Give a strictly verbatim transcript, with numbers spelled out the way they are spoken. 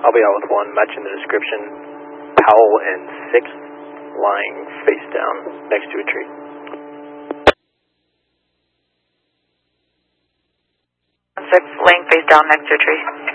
I'll be out with one, matching the description. Powell and sixth, lying face down next to a tree. Six, laying face down next to a tree.